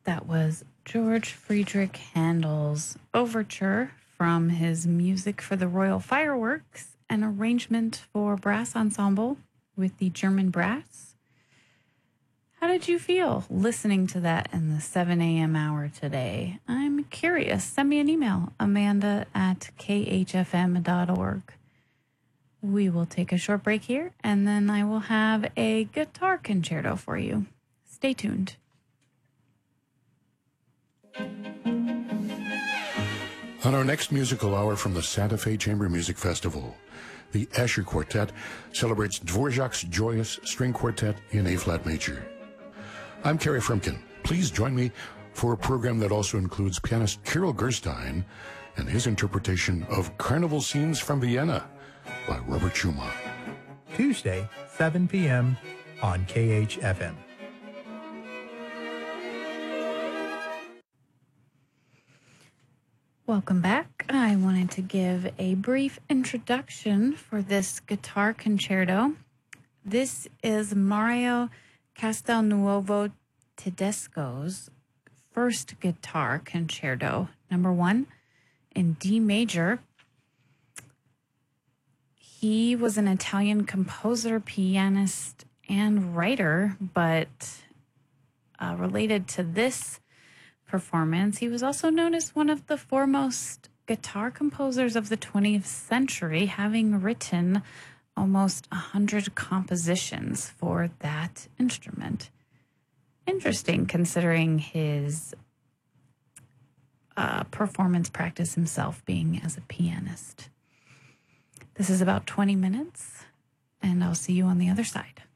That was George Friedrich Handel's overture from his Music for the Royal Fireworks, an arrangement for brass ensemble with the German Brass. How did you feel listening to that in the 7 a.m. hour today? I'm curious. Send me an email, amanda@khfm.org. We will take a short break here, and then I will have a guitar concerto for you. Stay tuned. On our next musical hour from the Santa Fe Chamber Music Festival, the Escher Quartet celebrates Dvorak's Joyous String Quartet in A-flat major. I'm Kerry Frumkin. Please join me for a program that also includes pianist Kirill Gerstein and his interpretation of Carnival Scenes from Vienna by Robert Schumann. Tuesday, 7 p.m. on KHFM. Welcome back. I wanted to give a brief introduction for this guitar concerto. This is Mario Castelnuovo Tedesco's first guitar concerto, number 1 in D major. He was an Italian composer, pianist, and writer, but related to this performance, he was also known as one of the foremost guitar composers of the 20th century, having written almost 100 compositions for that instrument. Interesting, considering his performance practice himself being as a pianist. This is about 20 minutes, and I'll see you on the other side.